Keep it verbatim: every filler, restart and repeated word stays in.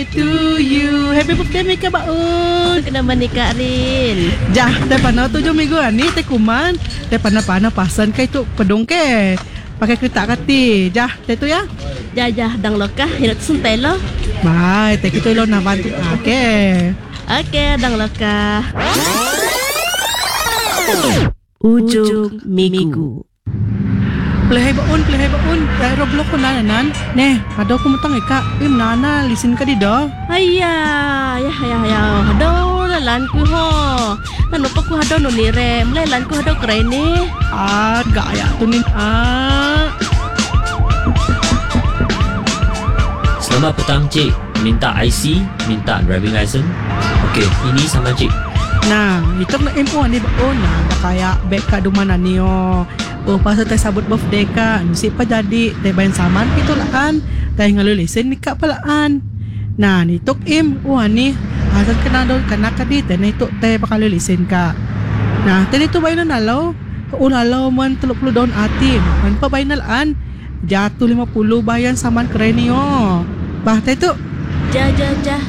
To you. Happy birthday Mika baun. Kena menikah Rin. Jah, teh pana tujuh minggu ani teh kuman. Teh pana-pana pasan kai tu pedong ke. Pakai kereta kati. Jah, teh tu ya. Jajah dang lokah hidup sentai lo. Bye, teh kita lo nak bantu. Okey. Okey, dang lokah. Ujung minggu. Play baun, play baun. Play Roblox ko na nan. Neh, ada ko mutang ika. Im nana listen ka di do. Ayah, ya ya ya. Hado lalan ku ho. Kan apa ku hado no nire. Mulai lan ku hado keren ni. Ah, gaya tu ni. Ah. Selamat petang cik. Minta I C, minta driving license. Okey, ini sama cik. Nah, itu na info ni baun. Nah, dah kaya beg ka dumana niyo. Oh, pasal teh sabut birthday ka. Nusi pa jadi teh bayan saman itu laan. Teh ngalulisen ni ka palaan. Nah, ni tok im. Wah ni. Asal kena do kana ka di teh ni tok teh pakalulisen ka. Nah, teh itu bayan na nalaw. Ulalaw man tiga puluh daun atim. Man pa bayan na laan. Jatuh lima puluh bayan saman keren niyo. Bah teh tu. Jah jah jah.